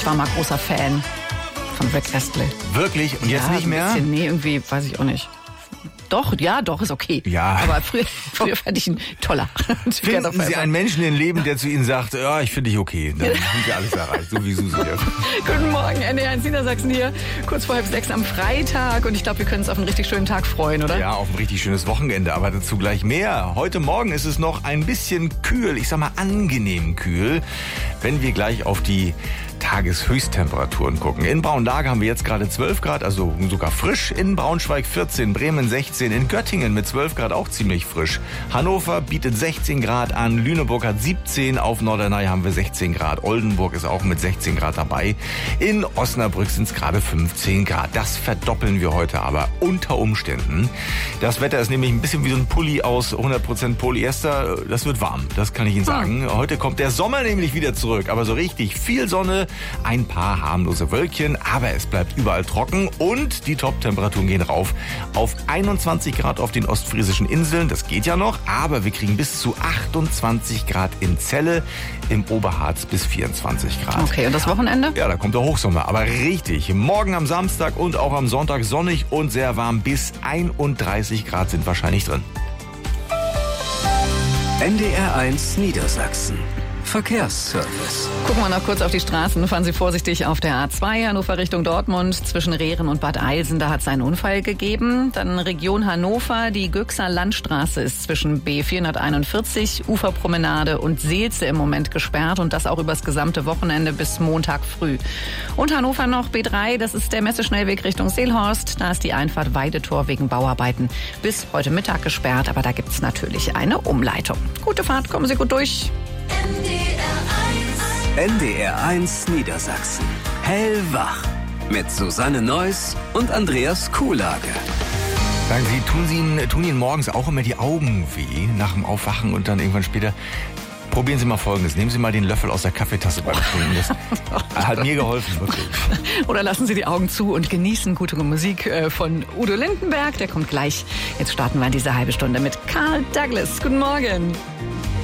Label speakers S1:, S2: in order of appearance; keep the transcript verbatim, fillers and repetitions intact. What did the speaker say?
S1: war mal großer Fan von Rick Astley.
S2: Wirklich? Und jetzt
S1: ja,
S2: nicht mehr?
S1: Ein bisschen, nee, irgendwie, weiß ich auch nicht. Doch, ja, doch, ist okay.
S2: Ja.
S1: Aber früher, früher fand ich ihn toller.
S2: Finden Sie einen Menschen im Leben, der zu Ihnen sagt, ja, ich finde dich okay. Dann sind wir alles erreicht, so wie Susi hier.
S1: Guten Morgen, N D R eins Niedersachsen hier. Kurz vor halb sechs am Freitag. Und ich glaube, wir können uns auf einen richtig schönen Tag freuen, oder?
S2: Ja, auf ein richtig schönes Wochenende, aber dazu gleich mehr. Heute Morgen ist es noch ein bisschen kühl, ich sag mal angenehm kühl, wenn wir gleich auf die Tageshöchsttemperaturen gucken. In Braunlage haben wir jetzt gerade zwölf Grad, also sogar frisch. In Braunschweig vierzehn, Bremen sechzehn, in Göttingen mit zwölf Grad auch ziemlich frisch. Hannover bietet sechzehn Grad an, Lüneburg hat siebzehn, auf Norderney haben wir sechzehn Grad, Oldenburg ist auch mit sechzehn Grad dabei. In Osnabrück sind es gerade fünfzehn Grad. Das verdoppeln wir heute aber unter Umständen. Das Wetter ist nämlich ein bisschen wie so ein Pulli aus hundert Prozent Polyester. Das wird warm, das kann ich Ihnen sagen. Heute kommt der Sommer nämlich wieder zurück, aber so richtig viel Sonne, ein paar harmlose Wölkchen, aber es bleibt überall trocken und die Top-Temperaturen gehen rauf auf einundzwanzig Grad auf den ostfriesischen Inseln. Das geht ja noch, aber wir kriegen bis zu achtundzwanzig Grad in Celle, im Oberharz bis vierundzwanzig Grad.
S1: Okay, und das Wochenende?
S2: Ja, da kommt der Hochsommer, aber richtig. Morgen am Samstag und auch am Sonntag sonnig und sehr warm, bis einunddreißig Grad sind wahrscheinlich drin.
S3: N D R eins Niedersachsen. Verkehrsservice.
S1: Gucken wir noch kurz auf die Straßen. Fahren Sie vorsichtig auf der A zwei Hannover Richtung Dortmund. Zwischen Rehren und Bad Eilsen, da hat es einen Unfall gegeben. Dann Region Hannover. Die Göxer Landstraße ist zwischen B vierhunderteinundvierzig, Uferpromenade und Seelze im Moment gesperrt. Und das auch übers gesamte Wochenende bis Montag früh. Und Hannover noch B drei. Das ist der Messeschnellweg Richtung Seelhorst. Da ist die Einfahrt Weidetor wegen Bauarbeiten bis heute Mittag gesperrt. Aber da gibt es natürlich eine Umleitung. Gute Fahrt, kommen Sie gut durch.
S3: N D R eins Niedersachsen. Hellwach. Mit Susanne Neuss und Andreas Kuhlage.
S2: Sagen Sie, tun, Sie Ihnen, tun Ihnen morgens auch immer die Augen weh nach dem Aufwachen und dann irgendwann später? Probieren Sie mal Folgendes. Nehmen Sie mal den Löffel aus der Kaffeetasse beim Trinken. Das hat mir geholfen, wirklich.
S1: Oder lassen Sie die Augen zu und genießen gute Musik von Udo Lindenberg. Der kommt gleich. Jetzt starten wir in diese halbe Stunde mit Carl Douglas. Guten Morgen.